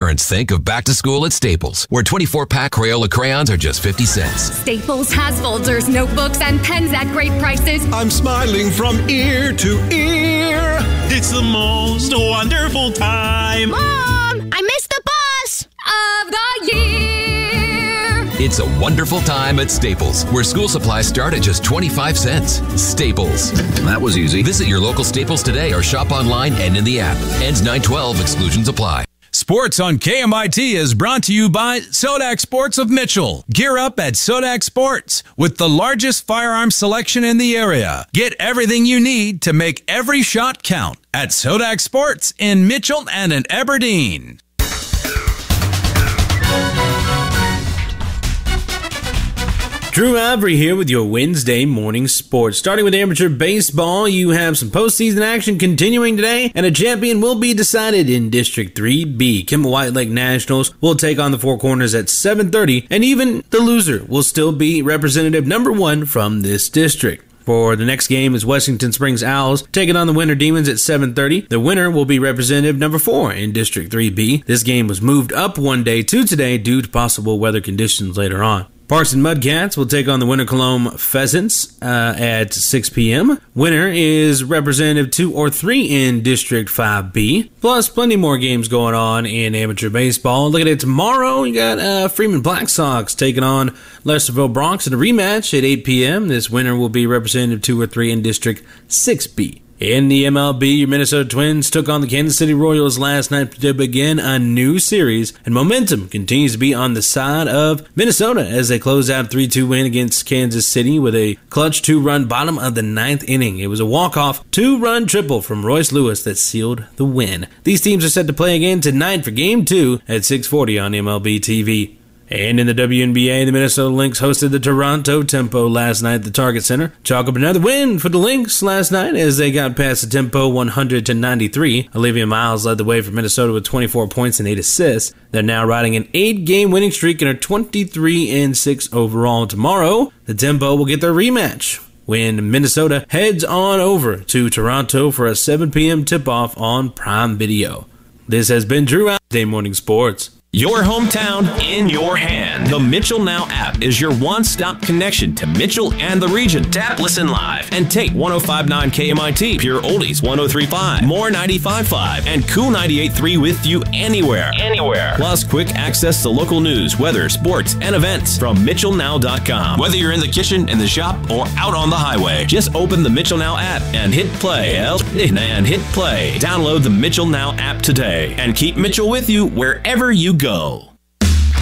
parents think of back to school at Staples, where 24-pack Crayola crayons are just 50 cents. Staples has folders, notebooks, and pens at great prices. I'm smiling from ear to ear. It's the most wonderful time. Mom, I missed the bus Of the year. It's a wonderful time at Staples, where school supplies start at just 25 cents. Staples. That was easy. Visit your local Staples today or shop online and in the app. Ends 9/12. Exclusions apply. Sports on KMIT is brought to you by Sodak Sports of Mitchell. Gear up at Sodak Sports with the largest firearm selection in the area. Get everything you need to make every shot count at Sodak Sports in Mitchell and in Aberdeen. Drew Avery here with your Wednesday morning sports. Starting with amateur baseball, you have some postseason action continuing today, and a champion will be decided in District 3B. Kimball White Lake Nationals will take on the Four Corners at 7:30, and even the loser will still be representative number 1 from this district. For the next game is Washington Springs Owls taking on the Winter Demons at 7:30. The winner will be representative number 4 in District 3B. This game was moved up one day to today due to possible weather conditions later on. Parks and Mudcats will take on the Winter Cologne Pheasants at 6 p.m. Winner is representative 2 or 3 in District 5B. Plus, plenty more games going on in amateur baseball. Look at it tomorrow. You got Freeman Black Sox taking on Lesterville Bronx in a rematch at 8 p.m. This winner will be representative 2 or 3 in District 6B. In the MLB, your Minnesota Twins took on the Kansas City Royals last night to begin a new series, and momentum continues to be on the side of Minnesota as they close out a 3-2 win against Kansas City with a clutch 2-run bottom of the 9th inning. It was a walk-off 2-run triple from Royce Lewis that sealed the win. These teams are set to play again tonight for Game 2 at 6:40 on MLB TV. And in the WNBA, the Minnesota Lynx hosted the Toronto Tempo last night at the Target Center. Chalk up another win for the Lynx last night as they got past the Tempo 100-93. Olivia Miles led the way for Minnesota with 24 points and 8 assists. They're now riding an 8-game winning streak and are 23-6 overall. Tomorrow, the Tempo will get their rematch when Minnesota heads on over to Toronto for a 7 p.m. tip-off on Prime Video. This has been Drew Day Morning Sports. Your hometown in your hand. The Mitchell Now app is your one-stop connection to Mitchell and the region. Tap, listen live, and take 105.9 KMIT, Pure Oldies 103.5, More 95.5, and Cool 98.3 with you anywhere. Plus, quick access to local news, weather, sports, and events from MitchellNow.com. Whether you're in the kitchen, in the shop, or out on the highway, just open the Mitchell Now app and hit play. Download the Mitchell Now app today and keep Mitchell with you wherever you go.